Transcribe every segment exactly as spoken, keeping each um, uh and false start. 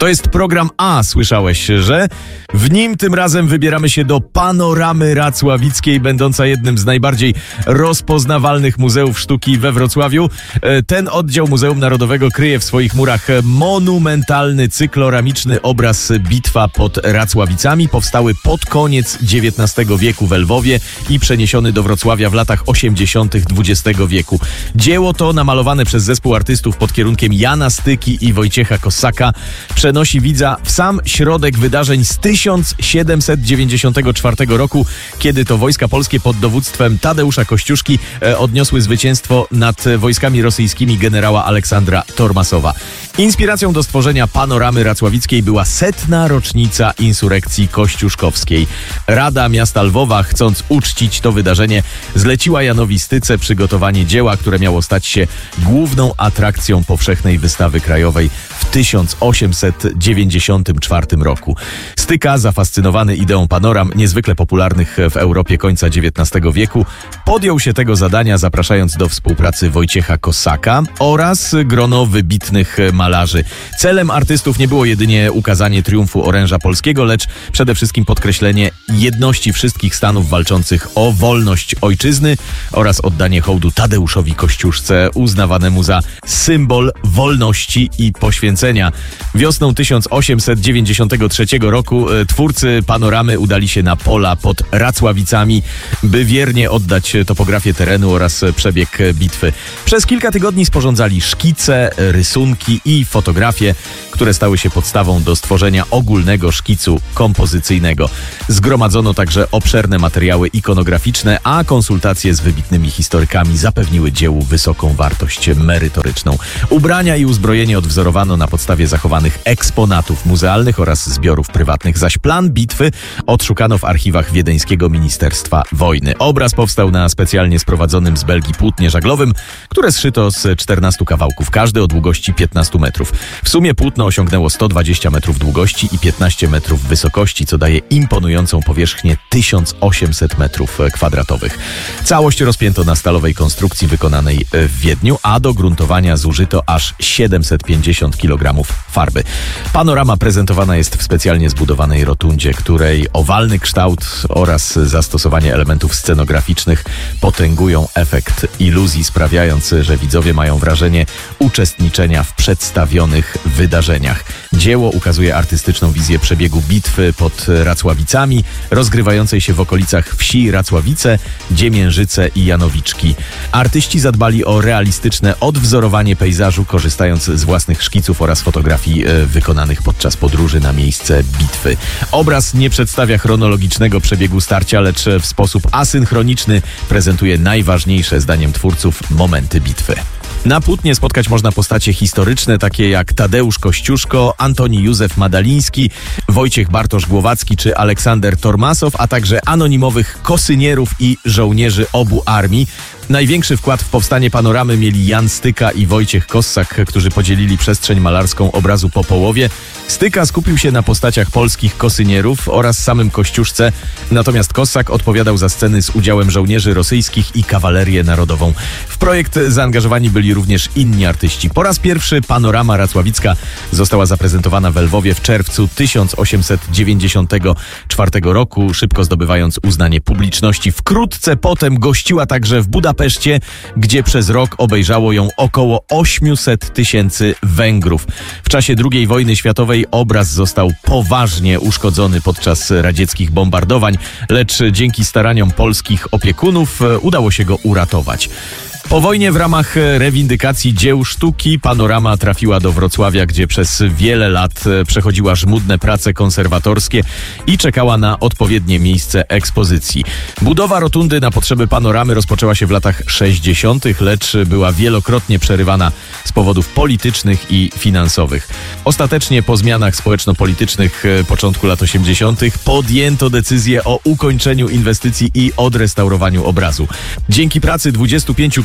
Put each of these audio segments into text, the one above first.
To jest program A, słyszałeś, że? W nim tym razem wybieramy się do Panoramy Racławickiej, będąca jednym z najbardziej rozpoznawalnych muzeów sztuki we Wrocławiu. Ten oddział Muzeum Narodowego kryje w swoich murach monumentalny cykloramiczny obraz Bitwa pod Racławicami, powstały pod koniec dziewiętnastego wieku w Lwowie i przeniesiony do Wrocławia w latach osiemdziesiątych dwudziestego wieku. Dzieło to, namalowane przez zespół artystów pod kierunkiem Jana Styki i Wojciecha Kossaka, przenosi widza w sam środek wydarzeń z tysiąc siedemset dziewięćdziesiątego czwartego roku, kiedy to wojska polskie pod dowództwem Tadeusza Kościuszki e, odniosły zwycięstwo nad wojskami rosyjskimi generała Aleksandra Tormasowa. Inspiracją do stworzenia Panoramy Racławickiej była setna rocznica insurekcji kościuszkowskiej. Rada Miasta Lwowa, chcąc uczcić to wydarzenie, zleciła Janowi Styce przygotowanie dzieła, które miało stać się główną atrakcją powszechnej wystawy krajowej w tysiąc osiemset dziewięćdziesiątym czwartym roku. Styka, zafascynowany ideą panoram niezwykle popularnych w Europie końca dziewiętnastego wieku, podjął się tego zadania, zapraszając do współpracy Wojciecha Kossaka oraz grono wybitnych malarzy. Celem artystów nie było jedynie ukazanie triumfu oręża polskiego, lecz przede wszystkim podkreślenie jedności wszystkich stanów walczących o wolność ojczyzny oraz oddanie hołdu Tadeuszowi Kościuszce, uznawanemu za symbol wolności i poświęcenia. Wiosną tysiąc osiemset dziewięćdziesiątego trzeciego roku twórcy Panoramy udali się na pola pod Racławicami, by wiernie oddać topografię terenu oraz przebieg bitwy. Przez kilka tygodni sporządzali szkice, rysunki i fotografie, które stały się podstawą do stworzenia ogólnego szkicu kompozycyjnego. Zgromadzono także obszerne materiały ikonograficzne, a konsultacje z wybitnymi historykami zapewniły dziełu wysoką wartość merytoryczną. Ubrania i uzbrojenie odwzorowano na podstawie zachowanych eksponatów muzealnych oraz zbiorów prywatnych, zaś plan bitwy odszukano w archiwach wiedeńskiego Ministerstwa Wojny. Obraz powstał na specjalnie sprowadzonym z Belgii płótnie żaglowym, które zszyto z czternastu kawałków, każdy o długości piętnastu metrów. W sumie płótno osiągnęło sto dwadzieścia metrów długości i piętnaście metrów wysokości, co daje imponującą powierzchnię tysiąc osiemset metrów kwadratowych. Całość rozpięto na stalowej konstrukcji wykonanej w Wiedniu, a do gruntowania zużyto aż siedemset pięćdziesiąt kilogramów farby. Panorama prezentowana jest w specjalnie zbudowanej rotundzie, której owalny kształt oraz zastosowanie elementów scenograficznych potęgują efekt iluzji, sprawiając, że widzowie mają wrażenie uczestniczenia w przedstawionych wydarzeniach. Dzieło ukazuje artystyczną wizję przebiegu bitwy pod Racławicami, rozgrywającej się w okolicach wsi Racławice, Dziemiężyce i Janowiczki. Artyści zadbali o realistyczne odwzorowanie pejzażu, korzystając z własnych szkiców oraz fotografii e, wykonanych podczas podróży na miejsce bitwy. Obraz nie przedstawia chronologicznego przebiegu starcia, lecz w sposób asynchroniczny prezentuje najważniejsze, zdaniem twórców, momenty bitwy. Na płótnie spotkać można postacie historyczne, takie jak Tadeusz Kościuszko, Antoni Józef Madaliński, Wojciech Bartosz Głowacki czy Aleksander Tormasow, a także anonimowych kosynierów i żołnierzy obu armii. Największy wkład w powstanie Panoramy mieli Jan Styka i Wojciech Kossak, którzy podzielili przestrzeń malarską obrazu po połowie. Styka skupił się na postaciach polskich kosynierów oraz samym Kościuszce, natomiast Kossak odpowiadał za sceny z udziałem żołnierzy rosyjskich i kawalerię narodową. W projekt zaangażowani byli również inni artyści. Po raz pierwszy Panorama Racławicka została zaprezentowana w Lwowie w czerwcu tysiąc osiemset dziewięćdziesiątego czwartego roku, szybko zdobywając uznanie publiczności. Wkrótce potem gościła także w Budapeszcie, gdzie przez rok obejrzało ją około osiemset tysięcy Węgrów. W czasie drugiej wojny światowej obraz został poważnie uszkodzony podczas radzieckich bombardowań, lecz dzięki staraniom polskich opiekunów udało się go uratować. Po wojnie w ramach rewindykacji dzieł sztuki Panorama trafiła do Wrocławia, gdzie przez wiele lat przechodziła żmudne prace konserwatorskie i czekała na odpowiednie miejsce ekspozycji. Budowa rotundy na potrzeby Panoramy rozpoczęła się w latach sześćdziesiątych, lecz była wielokrotnie przerywana z powodów politycznych i finansowych. Ostatecznie po zmianach społeczno-politycznych początku lat osiemdziesiątych podjęto decyzję o ukończeniu inwestycji i odrestaurowaniu obrazu. Dzięki pracy dwudziestu pięciu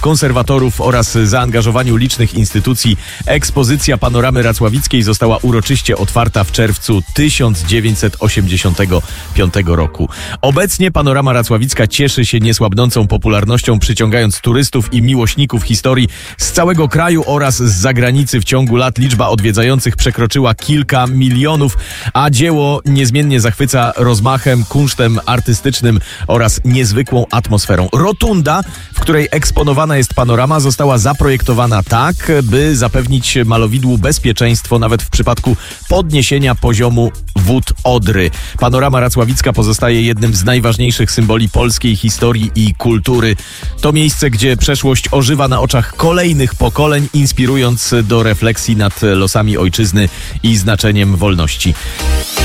konserwatorów oraz zaangażowaniu licznych instytucji ekspozycja Panoramy Racławickiej została uroczyście otwarta w czerwcu tysiąc dziewięćset osiemdziesiątego piątego roku. Obecnie Panorama Racławicka cieszy się niesłabnącą popularnością, przyciągając turystów i miłośników historii z całego kraju oraz z zagranicy. W ciągu lat liczba odwiedzających przekroczyła kilka milionów, a dzieło niezmiennie zachwyca rozmachem, kunsztem artystycznym oraz niezwykłą atmosferą. Rotunda, w której eksponowana jest panorama, została zaprojektowana tak, by zapewnić malowidłu bezpieczeństwo nawet w przypadku podniesienia poziomu wód Odry. Panorama Racławicka pozostaje jednym z najważniejszych symboli polskiej historii i kultury. To miejsce, gdzie przeszłość ożywa na oczach kolejnych pokoleń, inspirując do refleksji nad losami ojczyzny i znaczeniem wolności.